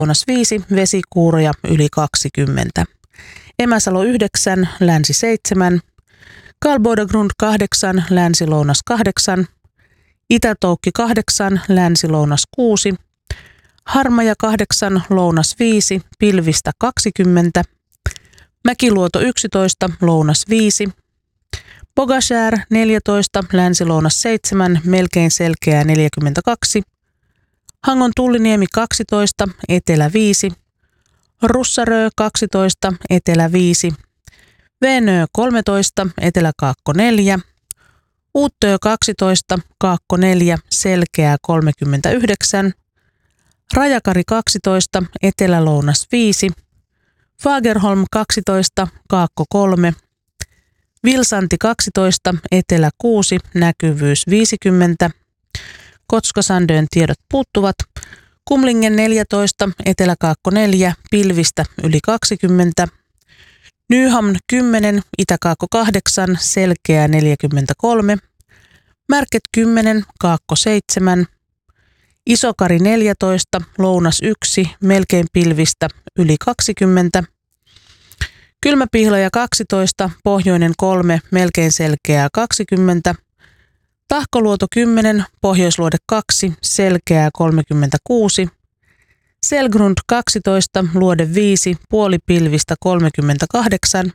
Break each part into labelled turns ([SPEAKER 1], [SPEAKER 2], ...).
[SPEAKER 1] lounas 5, vesikuuroja yli 20. Emäsalo 9, länsi 7, Karlbodagrund 8, länsi-lounas 8, Itä-Toukki 8, länsi-lounas 6, Harmaja 8, lounas 5, pilvistä 20, Mäkiluoto 11, lounas 5, Bogashär 14, länsi-lounas 7, melkein selkeää 42, Hangon Tulliniemi 12, etelä 5, Russarö 12, etelä 5, Veenö 13, etelä-kaakko 4, Uuttöö 12, kaakko 4, selkeää 39, Rajakari 12, etelä-lounas 5, Fagerholm 12, kaakko 3, Vilsanti 12, etelä 6, näkyvyys 50, Kotskasandön tiedot puuttuvat, Kumlingen 14, etelä-kaakko 4, pilvistä yli 20, Nyhamn 10, itä-kaakko 8, selkeää 43, Märket 10, kaakko 7, Isokari 14, lounas 1, melkein pilvistä yli 20, Kylmäpihlaja 12, pohjoinen 3, melkein selkeää 20, Tahkoluoto 10, pohjoisluode 2, selkeää 36, Selgrund 12, luode 5, puolipilvistä 38,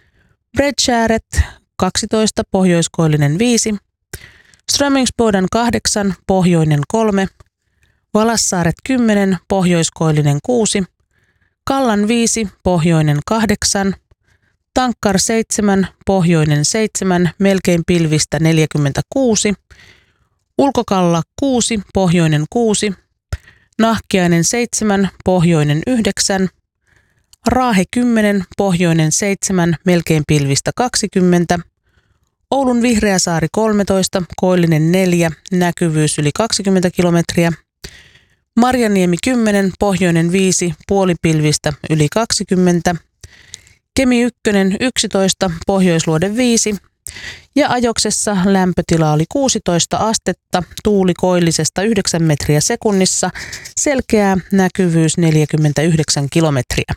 [SPEAKER 1] Bredskäret 12, pohjoiskoillinen 5, Strömingsboden 8, pohjoinen 3, Valassaaret 10, pohjoiskoillinen 6, Kallan 5, pohjoinen 8, Tankkar 7, pohjoinen 7, melkein pilvistä 46, Ulkokalla 6, pohjoinen 6, Nahkiainen 7, pohjoinen 9, Raahe 10, pohjoinen 7, melkein pilvistä 20, Oulun Vihreäsaari 13, koillinen 4, näkyvyys yli 20 kilometriä, Marjaniemi 10, pohjoinen 5, puolipilvistä yli 20, Kemi 1, 11, pohjoisluode 5 ja Ajoksessa lämpötila oli 16 astetta, tuuli koillisesta 9 metriä sekunnissa, selkeää näkyvyys 49 kilometriä.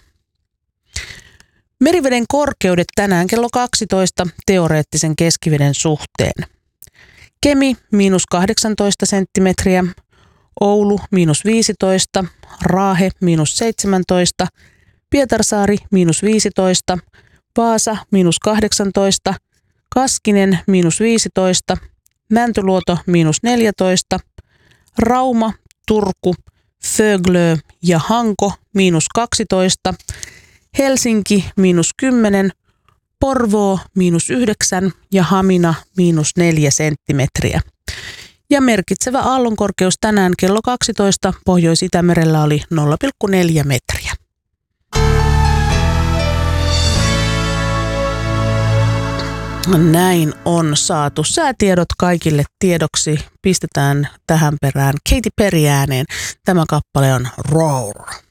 [SPEAKER 1] Meriveden korkeudet tänään kello 12 teoreettisen keskiveden suhteen. Kemi miinus 18 senttimetriä, Oulu miinus 15, Raahe miinus 17, Pietarsaari miinus 15, Vaasa miinus 18, Kaskinen miinus 15, Mäntyluoto miinus 14, Rauma, Turku, Föglö ja Hanko miinus 12, Helsinki miinus 10, Porvoo miinus 9 ja Hamina miinus 4 senttimetriä. Ja merkitsevä aallonkorkeus tänään kello 12 Pohjois-Itämerellä oli 0,4 metriä. Näin on saatu säätiedot kaikille tiedoksi. Pistetään tähän perään Katy Perry ääneen. Tämä kappale on Roar.